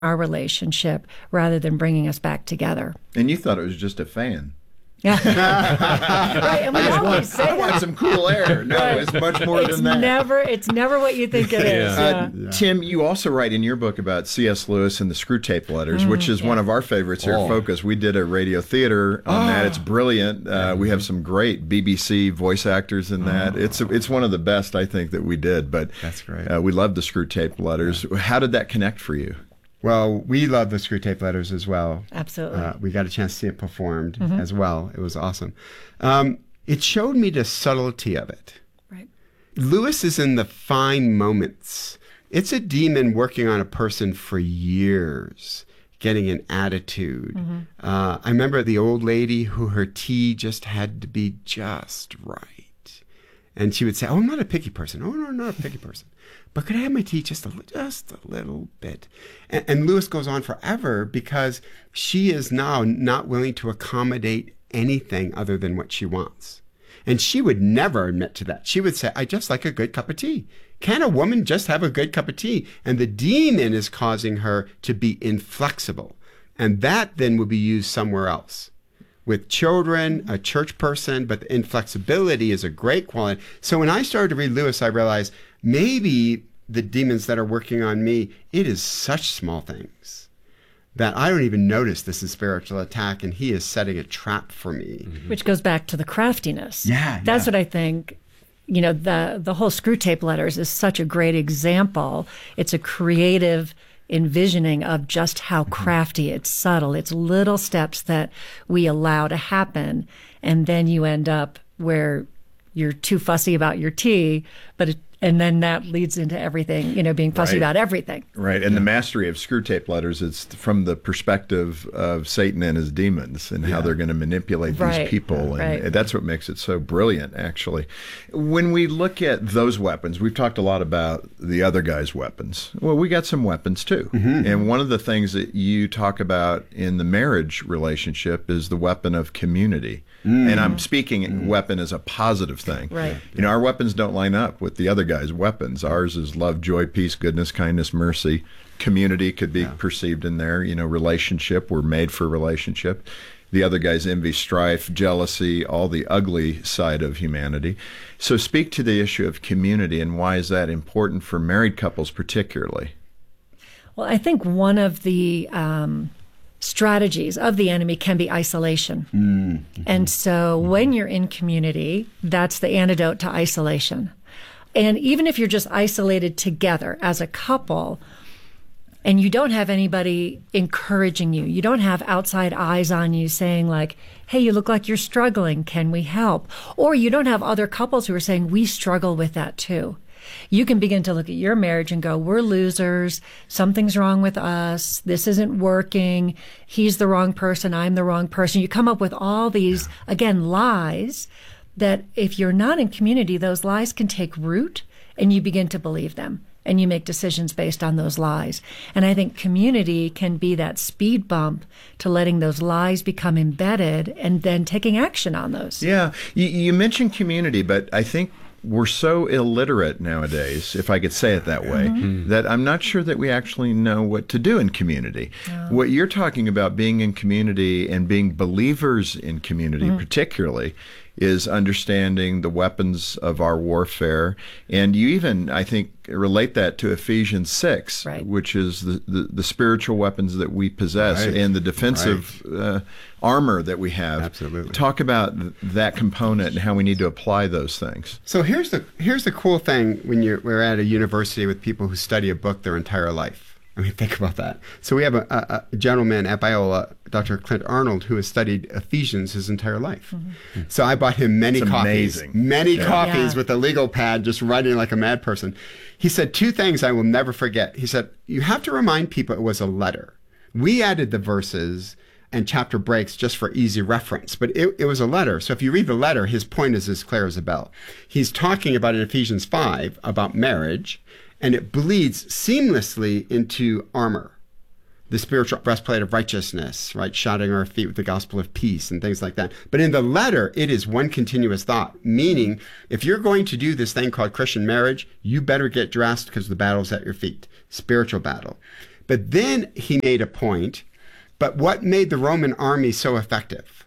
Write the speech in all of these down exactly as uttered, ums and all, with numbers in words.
our relationship rather than bringing us back together. And you thought it was just a fan. Yeah. Right, and we always say I want that. some cool air. No, Right. it's much more It's than that. never, it's never what you think it is. Uh, Yeah. Yeah. Tim, you also write in your book about C S. Lewis and the Screwtape Letters, which is yeah. one of our favorites here Oh. at Focus. We did a radio theater on that. It's brilliant. Uh, we have some great B B C voice actors in that. It's it's one of the best, I think, that we did. But That's great. Uh, we love the Screwtape Letters. How did that connect for you? Well, we love the Screwtape Letters as well. Absolutely. Uh, we got a chance to see it performed as well. It was awesome. Um, it showed me the subtlety of it. Right. Lewis is in the fine moments. It's a demon working on a person for years, getting an attitude. Uh, I remember the old lady who her tea just had to be just right. And she would say, oh, I'm not a picky person. Oh, no, I'm not a picky person. But could I have my tea just a, li- just a little bit? And, and Lewis goes on forever because she is now not willing to accommodate anything other than what she wants. And she would never admit to that. She would say, I just like a good cup of tea. Can a woman just have a good cup of tea? And the demon is causing her to be inflexible. And that then will be used somewhere else. With children, a church person, but the inflexibility is a great quality. So when I started to read Lewis, I realized maybe the demons that are working on me, it is such small things that I don't even notice this is spiritual attack, and he is setting a trap for me. Which goes back to the craftiness. Yeah, That's yeah. what I think. You know, the the whole Screwtape Letters is such a great example. It's a creative envisioning of just how crafty, it's subtle, it's little steps that we allow to happen, and then you end up where you're too fussy about your tea, but it, and then that leads into everything, you know, being fussy Right. about everything. Right, and the mastery of Screwtape Letters is from the perspective of Satan and his demons and how they're going to manipulate Right, these people. And right. that's what makes it so brilliant, actually. When we look at those weapons, we've talked a lot about the other guy's weapons. Well, we got some weapons, too. And one of the things that you talk about in the marriage relationship is the weapon of community. And I'm speaking weapon as a positive thing. Right. You know, our weapons don't line up with the other guy's weapons. Ours is love, joy, peace, goodness, kindness, mercy. Community could be perceived in there. You know, relationship. We're made for relationship. The other guy's envy, strife, jealousy, all the ugly side of humanity. So speak to the issue of community and why is that important for married couples particularly? Well, I think one of the um, strategies of the enemy can be isolation. Mm-hmm. And so when you're in community, that's the antidote to isolation. And even if you're just isolated together as a couple, and you don't have anybody encouraging you, you don't have outside eyes on you saying like, hey, you look like you're struggling, can we help? Or you don't have other couples who are saying, we struggle with that too. You can begin to look at your marriage and go, we're losers. Something's wrong with us. This isn't working. He's the wrong person. I'm the wrong person. You come up with all these, again, lies that if you're not in community, those lies can take root and you begin to believe them and you make decisions based on those lies. And I think community can be that speed bump to letting those lies become embedded and then taking action on those. Yeah, you, you mentioned community, but I think we're so illiterate nowadays, if I could say it that way, mm-hmm. that I'm not sure that we actually know what to do in community. Oh. What you're talking about, being in community and being believers in community mm-hmm. particularly, is understanding the weapons of our warfare. And you even, I think, relate that to Ephesians six, right. which is the, the, the spiritual weapons that we possess right. and the defensive right. uh, armor that we have. Absolutely. Talk about th- that component and how we need to apply those things. So here's the here's the cool thing when you're we're at a university with people who study a book their entire life. I mean, think about that. So we have a, a, a gentleman at Biola, Doctor Clint Arnold, who has studied Ephesians his entire life. Mm-hmm. So I bought him many it's copies, amazing. many yeah. copies yeah. with a legal pad, just writing like a mad person. He said two things I will never forget. He said, you have to remind people it was a letter. We added the verses and chapter breaks just for easy reference, but it, it was a letter. So if you read the letter, his point is as clear as a bell. He's talking about in Ephesians five about marriage, and it bleeds seamlessly into armor, the spiritual breastplate of righteousness, right? Shodding our feet with the gospel of peace and things like that. But in the letter, it is one continuous thought, meaning if you're going to do this thing called Christian marriage, you better get dressed because the battle's at your feet, spiritual battle. But then he made a point. But what made the Roman army so effective?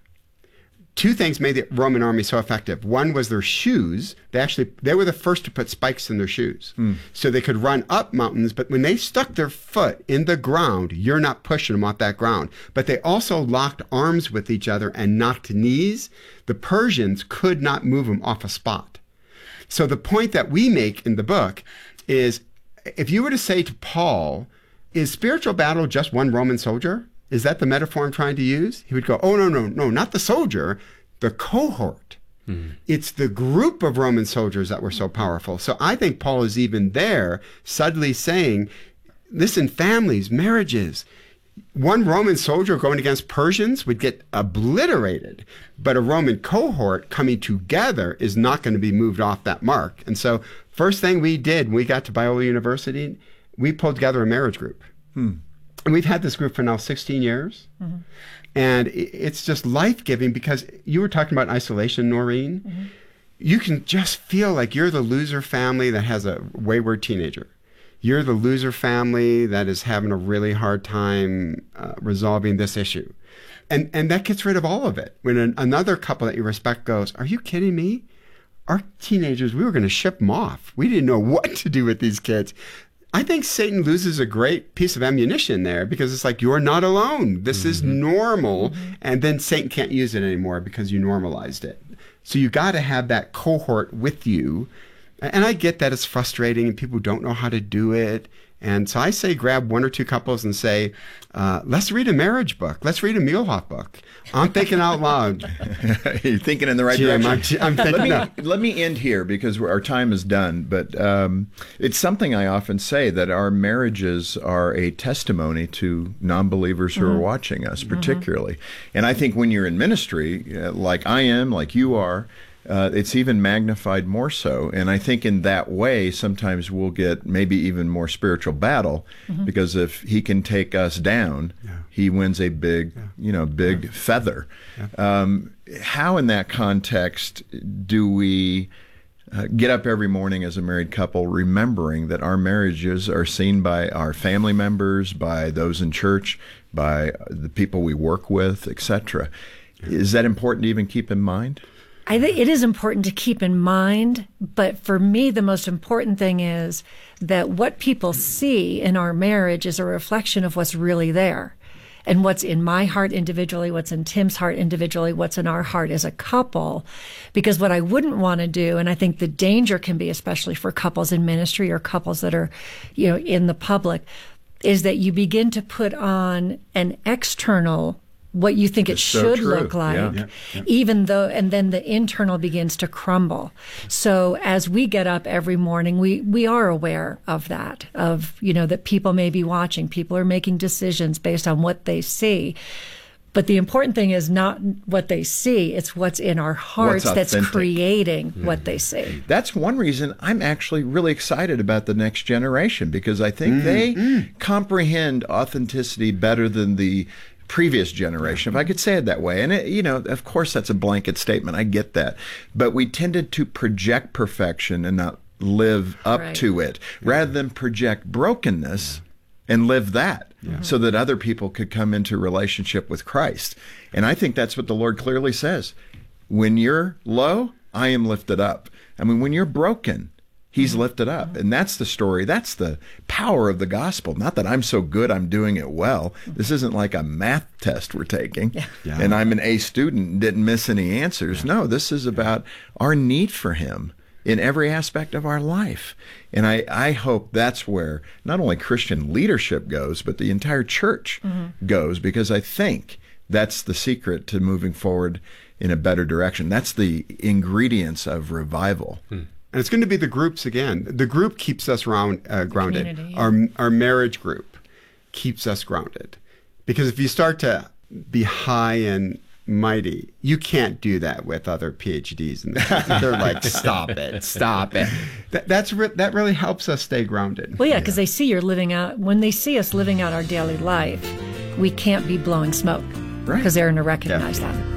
Two things made the Roman army so effective. One was their shoes. They actually, they were the first to put spikes in their shoes. Mm. So they could run up mountains, but when they stuck their foot in the ground, you're not pushing them off that ground. But they also locked arms with each other and knocked knees. The Persians could not move them off a spot. So the point that we make in the book is, if you were to say to Paul, is spiritual battle just one Roman soldier? Is that the metaphor I'm trying to use? He would go, oh, no, no, no, not the soldier, the cohort. Mm-hmm. It's the group of Roman soldiers that were so powerful. So I think Paul is even there subtly saying, listen, families, marriages, one Roman soldier going against Persians would get obliterated, but a Roman cohort coming together is not going to be moved off that mark. And so first thing we did when we got to Biola University, we pulled together a marriage group. Hmm. And we've had this group for now sixteen years. Mm-hmm. And it's just life-giving because you were talking about isolation, Noreen. Mm-hmm. You can just feel like you're the loser family that has a wayward teenager. You're the loser family that is having a really hard time uh, resolving this issue. And and that gets rid of all of it. When an, another couple that you respect goes, are you kidding me? Our teenagers, we were going to ship them off. We didn't know what to do with these kids. I think Satan loses a great piece of ammunition there because it's like, you're not alone. This mm-hmm. is normal. Mm-hmm. And then Satan can't use it anymore because you normalized it. So you got to have that cohort with you. And I get that it's frustrating and people don't know how to do it. And so I say grab one or two couples and say, uh, let's read a marriage book. Let's read a Muehlhoff book. I'm thinking out loud. You're thinking in the right Jim, direction. I'm, I'm thinking let, me, let me end here because our time is done. But um, it's something I often say that our marriages are a testimony to non-believers who mm-hmm. are watching us, particularly. Mm-hmm. And I think when you're in ministry, uh, like I am, like you are, Uh, it's even magnified more so. And I think in that way, sometimes we'll get maybe even more spiritual battle mm-hmm. because if he can take us down, yeah. he wins a big, yeah. you know, big yeah. feather. Yeah. Um, how in that context do we uh, get up every morning as a married couple remembering that our marriages are seen by our family members, by those in church, by the people we work with, et cetera? Yeah. Is that important to even keep in mind? I think it is important to keep in mind, but for me, the most important thing is that what people see in our marriage is a reflection of what's really there. And what's in my heart individually, what's in Tim's heart individually, what's in our heart as a couple. Because what I wouldn't want to do, and I think the danger can be, especially for couples in ministry or couples that are, you know, in the public, is that you begin to put on an external what you think it it's should so look like, yeah. Yeah. Yeah. even though, and then the internal begins to crumble. So as we get up every morning, we, we are aware of that, of, you know, that people may be watching, people are making decisions based on what they see. But the important thing is not what they see, it's what's in our hearts that's creating mm-hmm. what they see. That's one reason I'm actually really excited about the next generation, because I think mm-hmm. they mm. comprehend authenticity better than the previous generation, if I could say it that way. And, it, you know, of course, that's a blanket statement. I get that. But we tended to project perfection and not live up right. to it, yeah. rather than project brokenness yeah. and live that yeah. so that other people could come into relationship with Christ. And I think that's what the Lord clearly says. When you're low, I am lifted up. I mean, when you're broken, He's lifted up. And that's the story. That's the power of the gospel. Not that I'm so good, I'm doing it well. This isn't like a math test we're taking. Yeah. Yeah. And I'm an A student and didn't miss any answers. Yeah. No, this is about our need for Him in every aspect of our life. And I, I hope that's where not only Christian leadership goes, but the entire church mm-hmm. goes, because I think that's the secret to moving forward in a better direction. That's the ingredients of revival. Hmm. And it's going to be the groups again. The group keeps us round, uh, grounded. Yeah. Our our marriage group keeps us grounded. Because if you start to be high and mighty, you can't do that with other P H Ds. And they're like, stop it, stop it. That, that's re- that really helps us stay grounded. Well, yeah, because yeah. they see you're living out, when they see us living out our daily life, we can't be blowing smoke. Right. Because they're going to recognize yeah. that.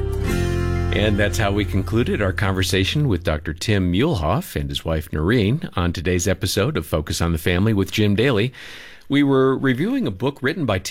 And that's how we concluded our conversation with Doctor Tim Muehlhoff and his wife Noreen on today's episode of Focus on the Family with Jim Daly. We were reviewing a book written by